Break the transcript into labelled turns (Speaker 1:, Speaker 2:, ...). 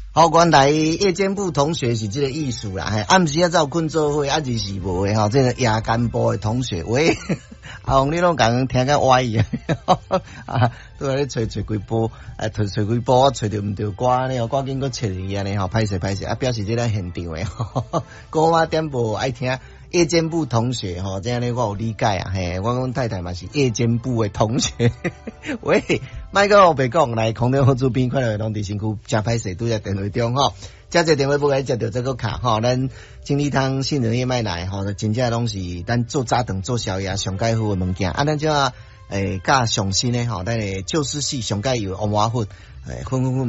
Speaker 1: 好，原来夜间部同学是这个意思啦，嘿，暗时啊才有困做伙，啊日是无诶吼，这个夜间部的同学，喂，阿红你拢讲听个歪啊，啊，都在咧找几波，找几波，我找着唔着歌呢，赶紧个找伊安尼吼，歹势，啊表示这个现场诶，歌我点无爱听。夜间部同学吼，这样呢我有理解啊，嘿，我跟太太嘛是夜间部的同学，喂，麦克我别讲来，空中好主编快乐拢伫身躯，真歹势拄在电话中吼，接这电话不该接到这个卡吼，咱精力汤杏仁燕麦奶吼，真正拢是咱做早顿做宵夜上介好的物件，啊，咱就甲上新的吼，咱的旧式系上介有欧麻粉，粉。